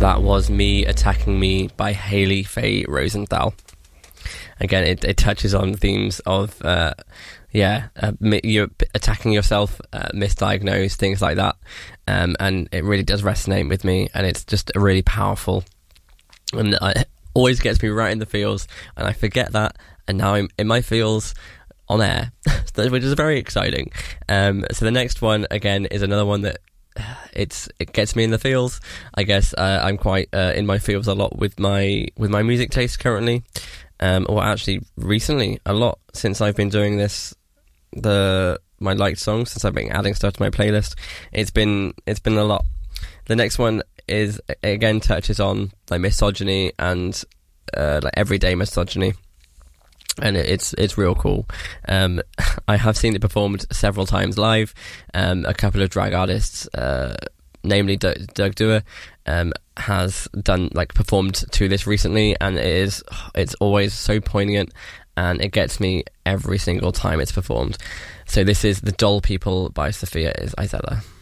that was Me Attacking Me by Hayley Faye Rosenthal. Again, it touches on themes of you're attacking yourself, misdiagnosed, things like that, and it really does resonate with me, and it's just really powerful, and it always gets me right in the feels, and I forget that, and now I'm in my feels on air, which is very exciting. So the next one again is another one that it gets me in the feels. I guess I'm quite in my feels a lot with my music taste currently, or actually recently a lot since I've been doing this. My liked songs, since I've been adding stuff to my playlist, it's been a lot. The next one is again touches on like misogyny and like everyday misogyny, and it's real cool. I have seen it performed several times live. A couple of drag artists, namely Doug Dewar, has done performed to this recently, and it's always so poignant, and it gets me every single time it's performed. So this is The Doll People by Sophia Isella.